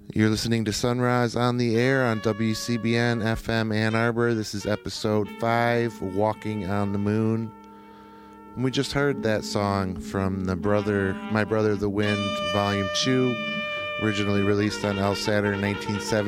You're listening to Sunrise on the Air on WCBN FM Ann Arbor. This is episode 5, Walking on the Moon. And we just heard that song from My Brother the Wind, Volume 2, originally released on El Saturn in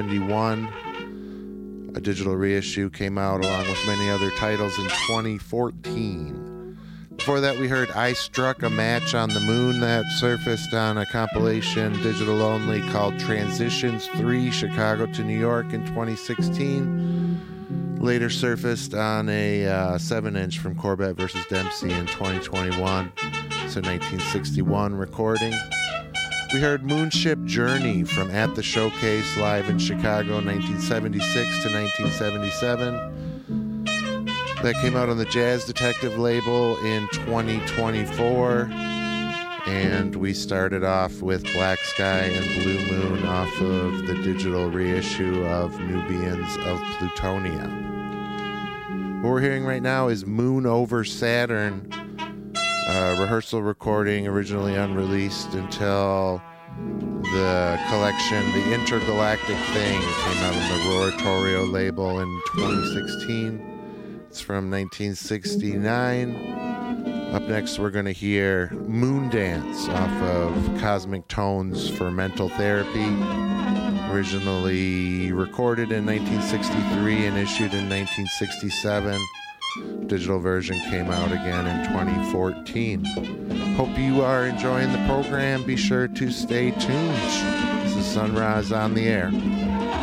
1971. A digital reissue came out along with many other titles in 2014. Before that, we heard I Struck a Match on the Moon, that surfaced on a compilation, digital only, called Transitions 3, Chicago to New York in 2016. Later surfaced on a 7-inch from Corbett vs. Dempsey in 2021. It's a 1961 recording. We heard Moonship Journey from At the Showcase live in Chicago 1976 to 1977. That came out on the Jazz Detective label in 2024. And we started off with Black Sky and Blue Moon off of the digital reissue of Nubians of Plutonia. What we're hearing right now is Moon Over Saturn, a rehearsal recording originally unreleased until the collection The Intergalactic Thing came out on the Roratorio label in 2016. It's from 1969. Up next, we're going to hear Moondance off of Cosmic Tones for Mental Therapy. Originally recorded in 1963 and issued in 1967. Digital version came out again in 2014. Hope you are enjoying the program. Be sure to stay tuned. This is Sunrise on the Air.